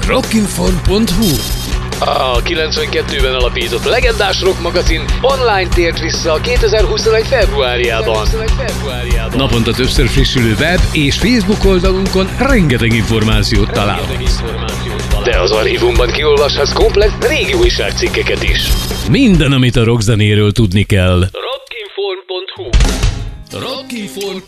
Rockinform.hu. A 92-ben alapított legendás rock magazin online tért vissza a 2021. februárjában. Naponta többször frissülő web és Facebook oldalunkon rengeteg információt találhatsz. De az archívumban kiolvashatsz komplett régi újságcikkeket is. Minden, amit a rockzenéről tudni kell. Rockinform.hu. Rockinform.